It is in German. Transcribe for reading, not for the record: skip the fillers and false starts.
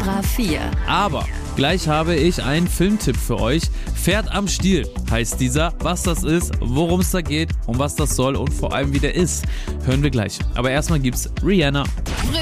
Extra 4. Aber gleich habe ich einen Filmtipp für euch. Pferd am Stiel heißt dieser. Was das ist, worum es da geht, um was das soll und vor allem wie der ist, hören wir gleich. Aber erstmal gibt's Rihanna.